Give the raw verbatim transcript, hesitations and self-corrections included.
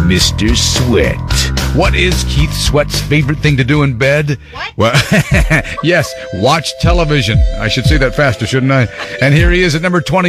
Mister Sweat. What is Keith Sweat's favorite thing to do in bed? What? Well, yes, watch television. I should say that faster, shouldn't I? And here he is at number twenty.